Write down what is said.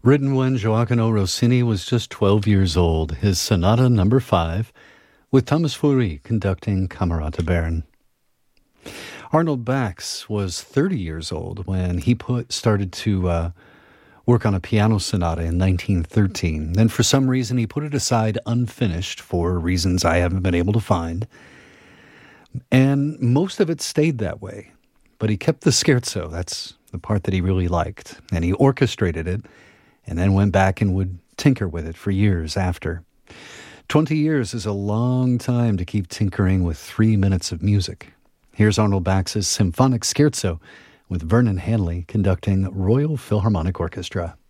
Written when Gioacchino Rossini was just 12 years old, his Sonata Number 5, with Thomas Fourie conducting Camerata Bern. Arnold Bax was 30 years old when he started to work on a piano sonata in 1913. Then for some reason he put it aside unfinished for reasons I haven't been able to find. And most of it stayed that way. But he kept the scherzo, that's the part that he really liked. And he orchestrated it and then went back and would tinker with it for years after. 20 years is a long time to keep tinkering with 3 minutes of music. Here's Arnold Bax's Symphonic Scherzo with Vernon Hanley conducting Royal Philharmonic Orchestra.